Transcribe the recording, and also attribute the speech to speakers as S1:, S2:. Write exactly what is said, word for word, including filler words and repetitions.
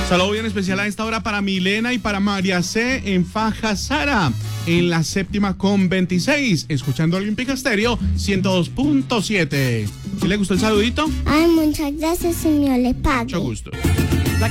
S1: Saludo bien especial a esta hora para Milena y para María C. en Faja Sara, en la séptima con veintiséis, escuchando Olímpica Estéreo ciento dos punto siete. ¿Sí le gustó el saludito?
S2: Ay, muchas gracias, señor. Le pague.
S1: Mucho gusto.